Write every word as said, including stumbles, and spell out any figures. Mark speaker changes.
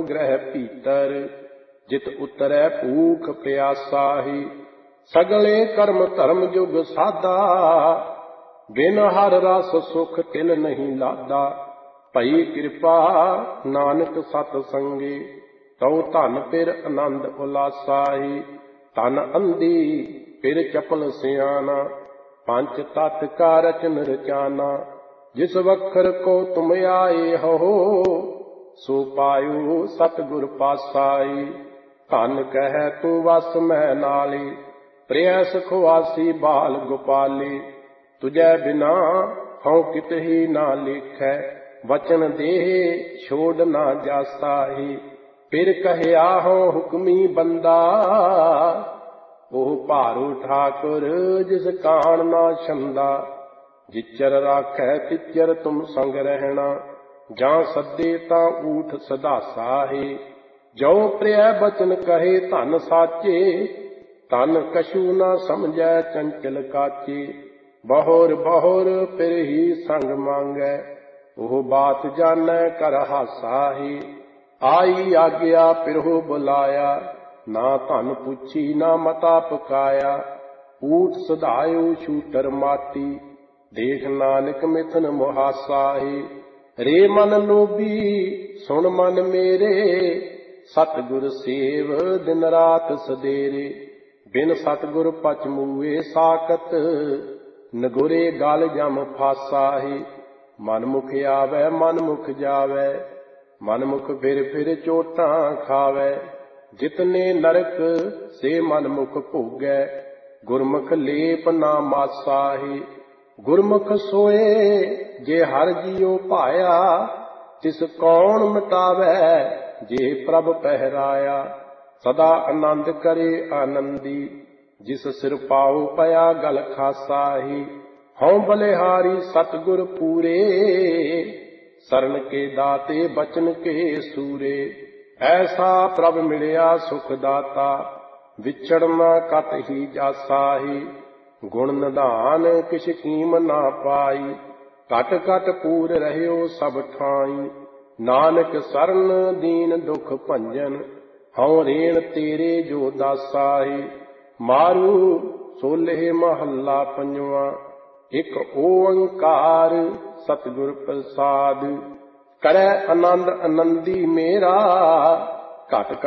Speaker 1: ग्रह भीतर, जित उतरै भूख प्यासाही। सगले कर्म धर्म जुग साधा, बिन हर रस सुख तिल नहीं लादा। भई कृपा नानक सत संगे, तौ धन फिर आनंद उलासाही। तन अंधी फिर चपल सियाना, पंच तत् का रचन रचाना। जिस वखर को तुम आए हो, सो पायो सतगुर पासाई। धन कह तू वस मैं नाली, प्रिय सुखवासी बाल गोपाली। तुझे बिना हूँ कित ही ना लिखै, वचन देह छोड़ ना जासाही। फिर कहया हूँ हुक्मी बंदा, ओह भारू ठाकुर जिस कान ना छंदा। जिचर राखै तिचर तुम संग रहना, जां सदे तां ऊठ सदासा है। जो प्रिय बचन कहे धन साचे, तन कछु न समझै चंचल काचे। बहुर बहुर फिर ही संग मांगै, ओह बात जानै कर हासा है। आई आज्ञा फिर हो बुलाया, ना धन पुछी ना मता पकाया। ऊठ सधायो शूटर माटी, देख नानक मिथन मुहासा है। रे मन लोभी सुन मन मेरे, सतगुर सेव दिन रात सदेरे। बिन सतगुर पच मूए साकत, नगुरे गल जम फासा है। मन मुख आवे मन मुख जावे, मन मुख फिर फिर चोटां खावे। जितने नरक से मन मुख भोगै, गुरमुख लेप ना मासा है। गुरमुख सोए जे हर जियो पाया, तिस कौन मिटावै जे प्रभ पहराया। सदा आनंद करे आनंदी, जिस सिर पाओ पया गल खासा ही। हऊँ बलिहारी सतगुर पूरे, शरण के दाते बचन के सूरे। ऐसा प्रभ मिलिया सुख दाता, विछड़ना कत ही जासा ही। गुण निधान किछ कीम ना पाई, घट घट पूर रहयो सब ठाई। नानक सरन दीन दुख भंजन, हऊँ रेण तेरे जो दासाही। मारू सोलह महला पंजवा, एक ओंकार सतगुर प्रसाद। करै आनंद आनंदी मेरा, घट